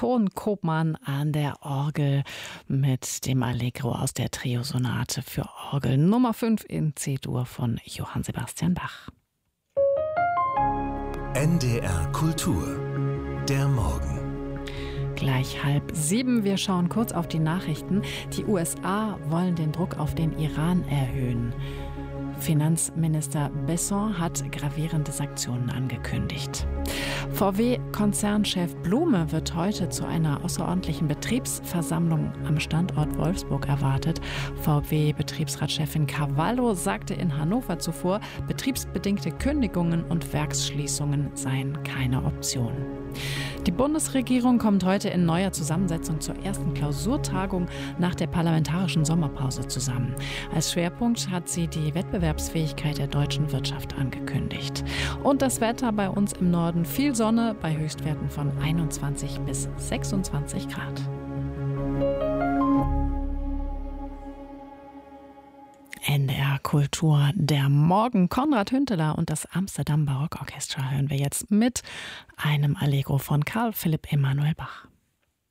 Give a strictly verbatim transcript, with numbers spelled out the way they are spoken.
Ton Kopmann an der Orgel mit dem Allegro aus der Trio-Sonate für Orgel Nummer fünf in C-Dur von Johann Sebastian Bach. N D R Kultur, der Morgen. Gleich halb sieben. Wir schauen kurz auf die Nachrichten. Die U S A wollen den Druck auf den Iran erhöhen. Finanzminister Besson hat gravierende Sanktionen angekündigt. V W-Konzernchef Blume wird heute zu einer außerordentlichen Betriebsversammlung am Standort Wolfsburg erwartet. V W-Betriebsratschefin Cavallo sagte in Hannover zuvor, betriebsbedingte Kündigungen und Werksschließungen seien keine Option. Die Bundesregierung kommt heute in neuer Zusammensetzung zur ersten Klausurtagung nach der parlamentarischen Sommerpause zusammen. Als Schwerpunkt hat sie die Wettbewerbsfähigkeit der deutschen Wirtschaft angekündigt. Und das Wetter bei uns im Norden: viel Sonne bei Höchstwerten von einundzwanzig bis sechsundzwanzig Grad. N D R Kultur, der Morgen. Konrad Hünteler und das Amsterdam Barockorchester hören wir jetzt mit einem Allegro von Karl Philipp Emanuel Bach.